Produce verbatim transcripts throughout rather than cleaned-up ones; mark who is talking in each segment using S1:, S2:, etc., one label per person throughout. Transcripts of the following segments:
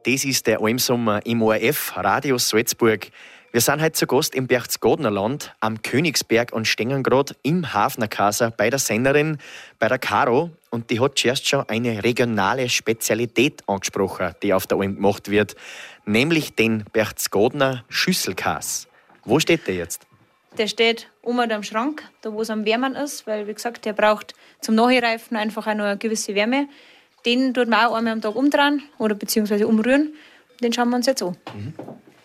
S1: Das ist der Almsommer im O R F, Radio Salzburg. Wir sind heute zu Gast im Berchtesgadener Land, am Königsberg und Stengengrad im Hafnerkaser bei der Sennerin, bei der Caro. Und die hat zuerst schon eine regionale Spezialität angesprochen, die auf der Alm gemacht wird, nämlich den Berchtesgadener Schüsselkäse. Wo steht der jetzt?
S2: Der steht oben am Schrank, da wo es am wärmen ist, weil, wie gesagt, der braucht zum Nachreifen einfach auch noch eine gewisse Wärme. Den tut man auch einmal am Tag umdrehen oder beziehungsweise umrühren. Den schauen wir uns jetzt an.
S1: Mhm.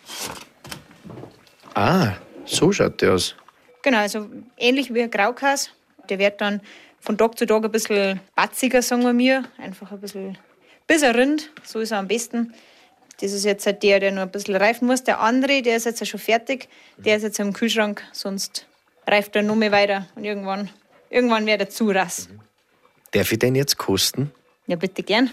S1: Ah, so schaut der aus.
S2: Genau, also ähnlich wie ein Graukäse. Der wird dann von Tag zu Tag ein bisschen batziger, sagen wir. Einfach ein bisschen, bisschen Rind, so ist er am besten. Das ist jetzt halt der, der noch ein bisschen reifen muss. Der andere, der ist jetzt schon fertig. Der ist jetzt im Kühlschrank, sonst reift er noch mehr weiter. Und irgendwann, irgendwann wird er zu rass.
S1: Mhm. Darf ich den jetzt kosten?
S2: Ja, bitte gern.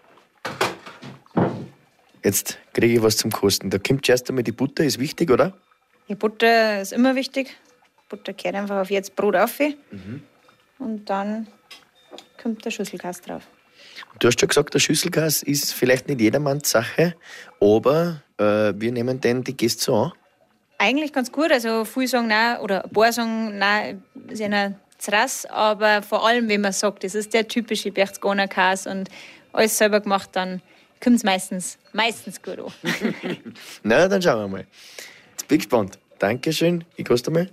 S1: Jetzt kriege ich was zum Kosten. Da kommt zuerst einmal die Butter, ist wichtig, oder?
S2: Die Butter ist immer wichtig. Butter gehört einfach auf jetzt Brot auf.
S1: Mhm.
S2: Und dann kommt der Schüsselkäse drauf.
S1: Du hast schon gesagt, der Schüsselkäse ist vielleicht nicht jedermanns Sache, aber äh, wir nehmen den die Gäste so an.
S2: Eigentlich ganz gut. Also viele sagen nein, oder ein paar sagen nein, ist ja zu rass. Aber vor allem, wenn man sagt, das ist der typische Berchtesgadener Käse und alles selber gemacht, dann kommt es meistens, meistens gut an.
S1: Na, dann schauen wir mal. Jetzt bin ich gespannt. Dankeschön. Ich koste mal.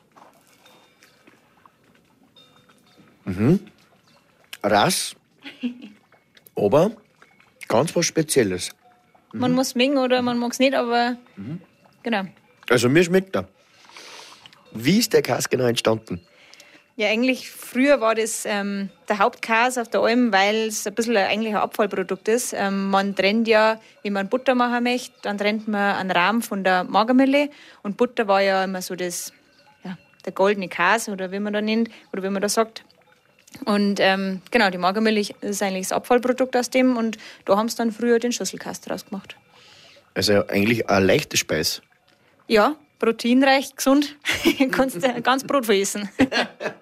S1: Mhm. Rass. Aber ganz was Spezielles.
S2: Mhm. Man muss es mögen oder man mag es nicht, aber mhm. Genau.
S1: Also mir schmeckt er. Wie ist der Käse genau entstanden?
S2: Ja, eigentlich früher war das ähm, der Hauptkäse auf der Alm, weil es ein bisschen eigentlich ein Abfallprodukt ist. Ähm, man trennt ja, wenn man Butter machen möchte, dann trennt man einen Rahm von der Magermilch. Und Butter war ja immer so das, ja, der goldene Käse, oder wie man da nennt, oder wie man da sagt. Und ähm, genau, die Magermilch ist eigentlich das Abfallprodukt aus dem. Und da haben sie dann früher den Schüsselkäse draus gemacht.
S1: Also eigentlich eine leichte Speise.
S2: Ja, proteinreich, gesund. Kannst du ganz Brot essen.